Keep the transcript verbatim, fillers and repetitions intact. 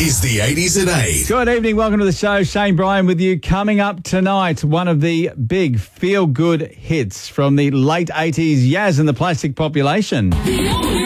is the eighties at eight. Good evening. Welcome to the show. Shane Bryan with you. Coming up tonight, one of the big feel-good hits from the late eighties, Yaz and the Plastic Population.